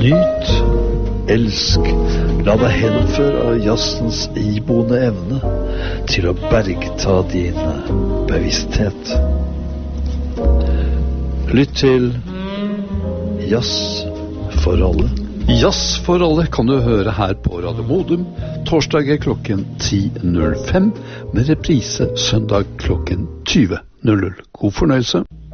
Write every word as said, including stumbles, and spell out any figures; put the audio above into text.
Nyt, elsk, la deg henføre av jazzens iboende evne til å bergta din bevissthet. Lytt til Jazz for alle. Jazz for alle kan du høre her på Radio Modum torsdager klokken ti null fem med reprise søndag klokken tjue null null. God fornøyelse.